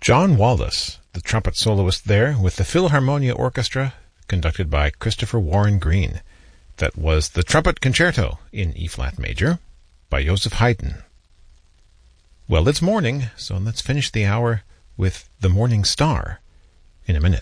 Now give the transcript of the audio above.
John Wallis, the trumpet soloist there, with the Philharmonia Orchestra, conducted by Christopher Warren Green. That was the Trumpet Concerto in E-flat major by Joseph Haydn. Well, it's morning, so let's finish the hour with the Morning Star in a minute.